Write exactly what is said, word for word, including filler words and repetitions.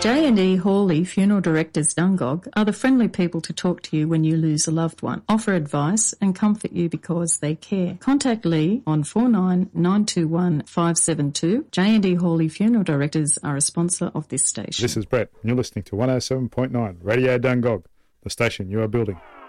J and E Hawley Funeral Directors Dungog are the friendly people to talk to you when you lose a loved one, offer advice and comfort you because they care. Contact Lee on four nine nine two one five seven two. J and E Hawley Funeral Directors are a sponsor of this station. This is Brett, and you're listening to one oh seven point nine Radio Dungog, the station you are building.